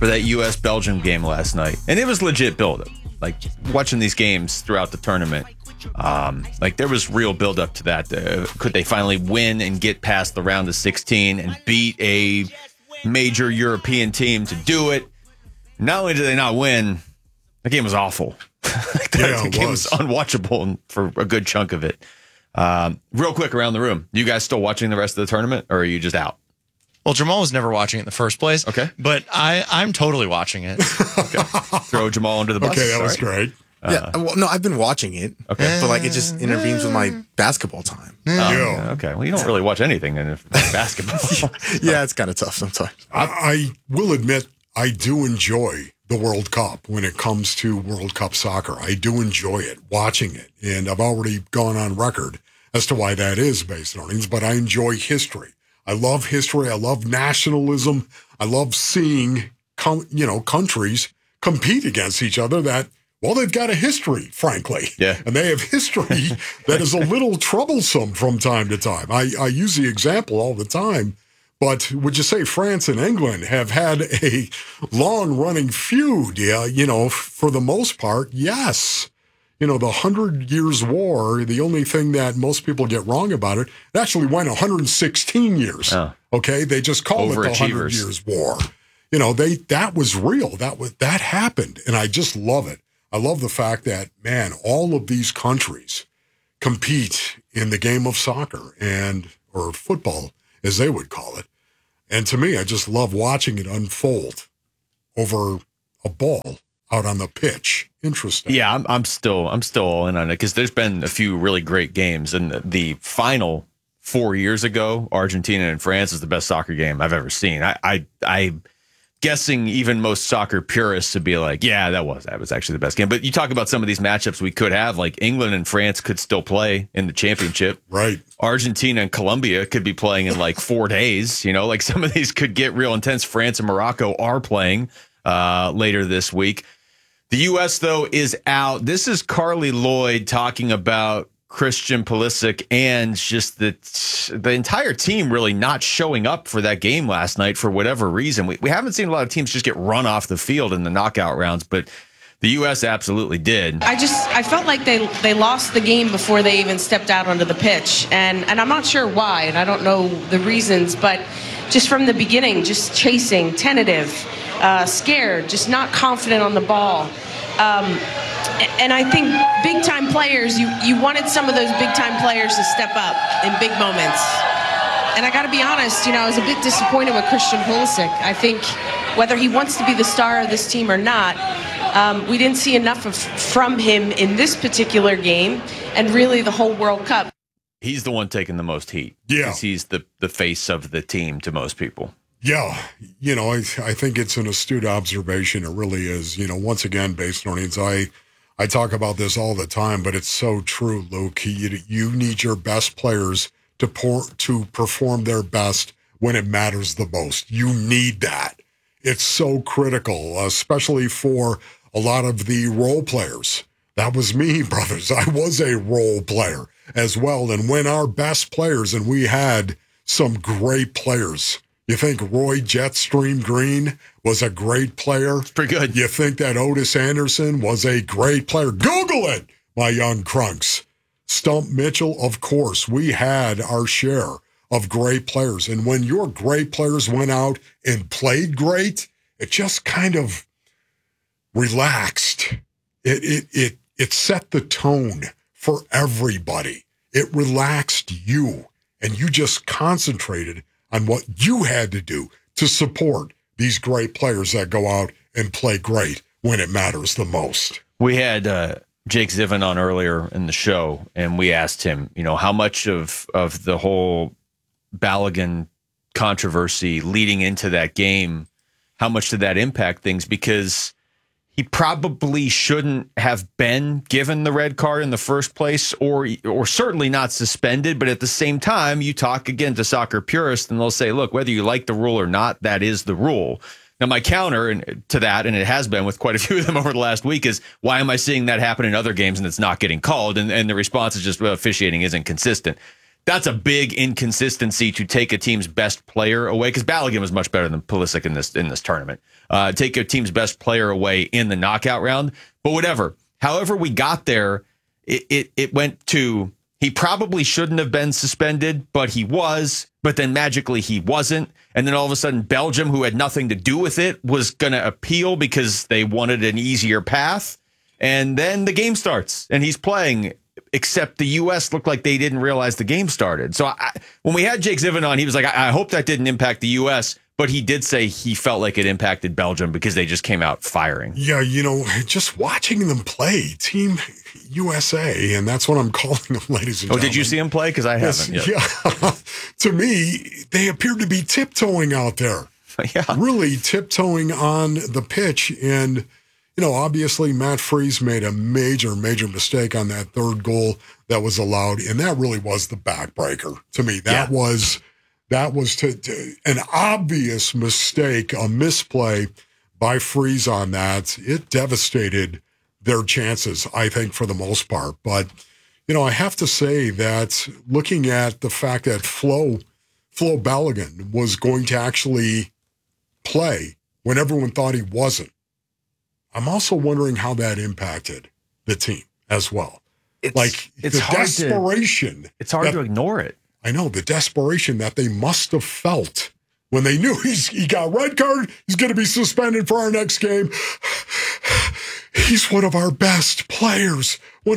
for that U.S.-Belgium game last night. And it was legit build-up. Like, watching these games throughout the tournament, like, there was real build-up to that. Could they finally win and get past the round of 16 and beat a major European team to do it? Not only did they not win, the game was awful. The game was unwatchable for a good chunk of it. Real quick around the room, you guys still watching the rest of the tournament, or are you just out? Well, Jamal was never watching it in the first place. Okay. But I'm totally watching it. Okay. Throw Jamal under the bus. Okay, that was great. Well, no, I've been watching it. Okay. But like it just intervenes with my basketball time. Okay. Well, you don't really watch anything in basketball. Yeah, it's kind of tough sometimes. I will admit I do enjoy the World Cup when it comes to World Cup soccer. I do enjoy it, watching it. And I've already gone on record as to why that is based on things, but I enjoy history. I love history. I love nationalism. I love seeing, countries compete against each other that, well, they've got a history, frankly. Yeah. And they have history that is a little troublesome from time to time. I use the example all the time, but would you say France and England have had a long-running feud? Yeah, for the most part, yes. The 100 Years' War, the only thing that most people get wrong about it actually went 116 years. Oh. Okay? They just call it the 100 Years' War. That was real. That happened, and I just love it. I love the fact that, man, all of these countries compete in the game of soccer or football, as they would call it. And to me, I just love watching it unfold over a ball out on the pitch. Interesting. Yeah, I'm still all in on it because there's been a few really great games, and the final 4 years ago, Argentina and France is the best soccer game I've ever seen. I'm guessing even most soccer purists would be like, yeah, that was actually the best game. But you talk about some of these matchups we could have, like England and France could still play in the championship. Right. Argentina and Colombia could be playing in like 4 days. Like some of these could get real intense. France and Morocco are playing later this week. The U.S., though, is out. This is Carly Lloyd talking about Christian Pulisic and just the entire team really not showing up for that game last night for whatever reason. We haven't seen a lot of teams just get run off the field in the knockout rounds, but the U.S. absolutely did. I felt like they lost the game before they even stepped out onto the pitch, and I'm not sure why, and I don't know the reasons, but just from the beginning, just chasing, tentative, scared, just not confident on the ball. And I think big-time players, you wanted some of those big-time players to step up in big moments. And I got to be honest, I was a bit disappointed with Christian Pulisic. I think whether he wants to be the star of this team or not, we didn't see enough from him in this particular game and really the whole World Cup. He's the one taking the most heat. Yeah. Because he's the face of the team to most people. Yeah. I think it's an astute observation. It really is. Once again, based on it, I talk about this all the time, but it's so true, Luke. You need your best players to perform their best when it matters the most. You need that. It's so critical, especially for a lot of the role players. That was me, brothers. I was a role player as well. And when our best players, and we had some great players. You think Roy Jetstream Green was a great player? It's pretty good. You think that Otis Anderson was a great player? Google it, my young crunks. Stump Mitchell, of course. We had our share of great players. And when your great players went out and played great, it just kind of relaxed. It set the tone for everybody. It relaxed you, and you just concentrated on what you had to do to support these great players that go out and play great when it matters the most. We had Jake Zivan on earlier in the show, and we asked him, how much of the whole Balogun controversy leading into that game, how much did that impact things? Because he probably shouldn't have been given the red card in the first place, or certainly not suspended. But at the same time, you talk again to soccer purists, and they'll say, look, whether you like the rule or not, that is the rule. Now, my counter to that, and it has been with quite a few of them over the last week, is why am I seeing that happen in other games and it's not getting called? And the response is just, well, officiating isn't consistent. that's a big inconsistency to take a team's best player away, because Balogun was much better than Pulisic in this tournament. Take a team's best player away in the knockout round, but whatever. However we got there, it went to he probably shouldn't have been suspended, but he was. But then magically he wasn't, and then all of a sudden Belgium, who had nothing to do with it, was going to appeal because they wanted an easier path, and then the game starts and he's playing. Except the U.S. looked like they didn't realize the game started. So when we had Jake Zivan on, he was like, I hope that didn't impact the U.S., but he did say he felt like it impacted Belgium because they just came out firing. Yeah, just watching them play, Team USA, and that's what I'm calling them, ladies and gentlemen. Did you see him play? Because I haven't yet. Yeah. To me, they appear to be tiptoeing out there. Yeah. Really tiptoeing on the pitch. And, obviously Matt Freese made a major, major mistake on that third goal that was allowed. And that really was the backbreaker to me. That was an obvious mistake, a misplay by Freese on that. It devastated their chances, I think, for the most part. But, I have to say that looking at the fact that Flo Balogun was going to actually play when everyone thought he wasn't, I'm also wondering how that impacted the team as well. It's the hard desperation. It's hard to ignore it. I know, the desperation that they must have felt when they knew he got red card, he's going to be suspended for our next game. He's one of our best players. What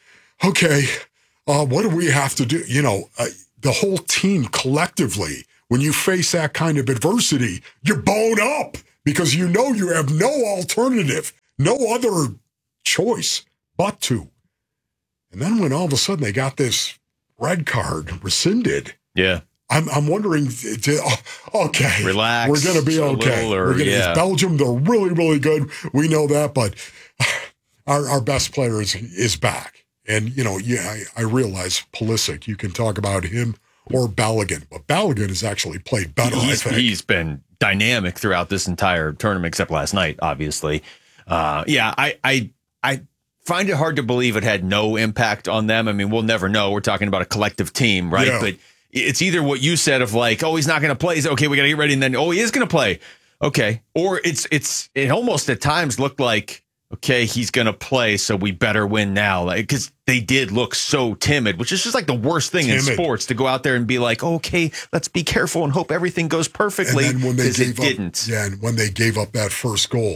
do we have to do? The whole team collectively, when you face that kind of adversity, you're bowed up because you have no alternative, no other choice but to. And then when all of a sudden they got this red card rescinded. Yeah. I'm wondering, okay, relax. We're going to be okay. It's Belgium. They're really, really good. We know that, but our best player is back. And, I realize Pulisic, you can talk about him or Balogun, but Balogun has actually played better, I think. He's been dynamic throughout this entire tournament, except last night, obviously. I find it hard to believe it had no impact on them. I mean, we'll never know. We're talking about a collective team, right? Yeah. But it's either what you said of like, he's not going to play. Okay, we got to get ready. And then, he is going to play. Okay. Or it almost at times looked like, okay, he's going to play, so we better win now. Because they did look so timid, which is just like the worst thing in sports, to go out there and be like, okay, let's be careful and hope everything goes perfectly. And then when they didn't. Yeah, and when they gave up that first goal,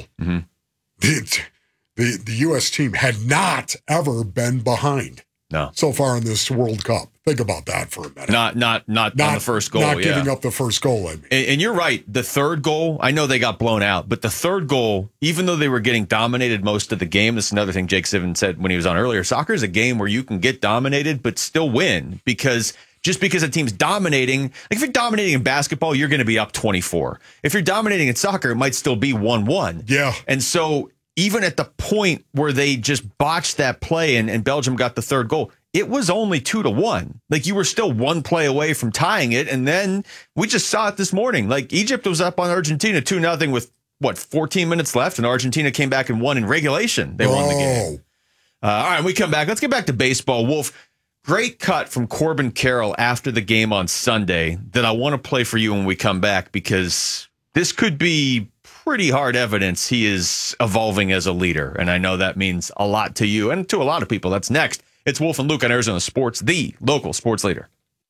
the U.S. team had not ever been behind. No. So far in this World Cup. Think about that for a minute. Not on the first goal. Not giving up the first goal. I mean. And you're right. The third goal, I know they got blown out, but the third goal, even though they were getting dominated most of the game, this is another thing Jake Zivan said when he was on earlier. Soccer is a game where you can get dominated, but still win, because just because a team's dominating, like if you're dominating in basketball, you're going to be up 24. If you're dominating in soccer, it might still be 1-1. Yeah. And so even at the point where they just botched that play and Belgium got the third goal, it was only 2-1. Like, you were still one play away from tying it. And then we just saw it this morning. Like, Egypt was up on Argentina 2-0 with 14 minutes left, and Argentina came back and won in regulation. They won the game. All right, we come back. Let's get back to baseball. Wolf, great cut from Corbin Carroll after the game on Sunday that I want to play for you when we come back, because this could be pretty hard evidence he is evolving as a leader. And I know that means a lot to you and to a lot of people. That's next. It's Wolf and Luke on Arizona Sports, the local sports leader.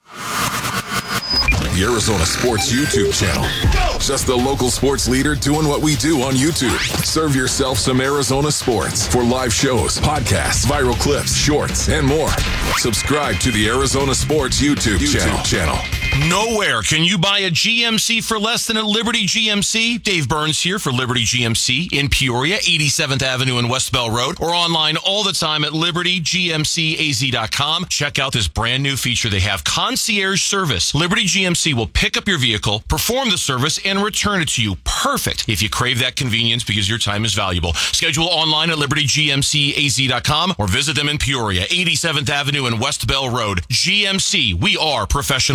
The Arizona Sports YouTube channel. Just the local sports leader doing what we do on YouTube. Serve yourself some Arizona sports for live shows, podcasts, viral clips, shorts, and more. Subscribe to the Arizona Sports YouTube channel. Nowhere can you buy a GMC for less than at Liberty GMC. Dave Burns here for Liberty GMC in Peoria, 87th Avenue and West Bell Road, or online all the time at libertygmcaz.com. Check out this brand new feature they have, concierge service. Liberty GMC will pick up your vehicle, perform the service, and return it to you. Perfect if you crave that convenience because your time is valuable. Schedule online at libertygmcaz.com or visit them in Peoria, 87th Avenue and West Bell Road. GMC, we are professional grade.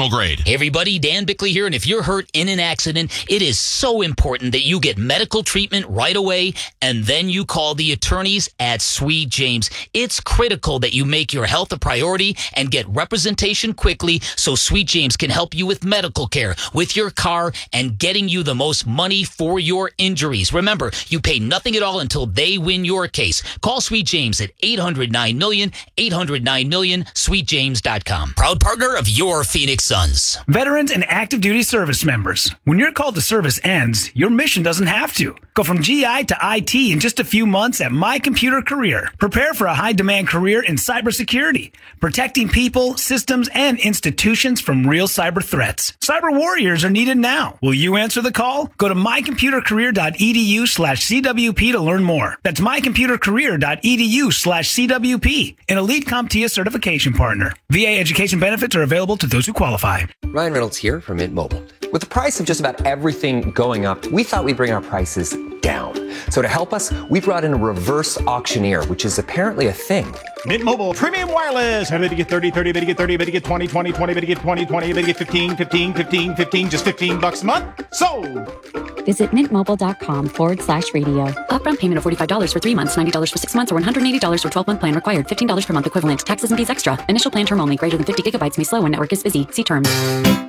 Hey everybody, Dan Bickley here, and if you're hurt in an accident, it is so important that you get medical treatment right away, and then you call the attorneys at Sweet James. It's critical that you make your health a priority and get representation quickly so Sweet James can help you with medical care, with your car, and getting you the most money for your injuries. Remember, you pay nothing at all until they win your case. Call Sweet James at 800-9-MILLION, 800-9-MILLION, sweetjames.com. Proud partner of your Phoenix Suns. Veterans and active duty service members. When your call to service ends, your mission doesn't have to. Go from GI to IT in just a few months at My Computer Career. Prepare for a high-demand career in cybersecurity, protecting people, systems, and institutions from real cyber threats. Cyber warriors are needed now. Will you answer the call? Go to mycomputercareer.edu/CWP to learn more. That's mycomputercareer.edu/CWP, an elite CompTIA certification partner. VA education benefits are available to those who qualify. Ryan Reynolds here from Mint Mobile. With the price of just about everything going up, we thought we'd bring our prices down. So to help us, we brought in a reverse auctioneer, which is apparently a thing. Mint Mobile Premium Wireless. How to get 30, 30, to get 30, to get 20, 20, 20, to get 20, 20, to get 15, 15, 15, 15, just $15 a month. Sold! Visit mintmobile.com/radio. Upfront payment of $45 for 3 months, $90 for 6 months, or $180 for 12-month plan required. $15 per month equivalent. Taxes and fees extra. Initial plan term only. Greater than 50 gigabytes may slow when network is busy. See terms.